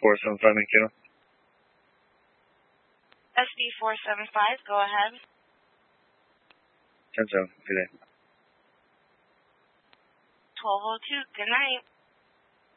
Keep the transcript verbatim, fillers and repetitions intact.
four seven five, make it. S D four seven five, go ahead. ten seven, good day. twelve oh two, good night.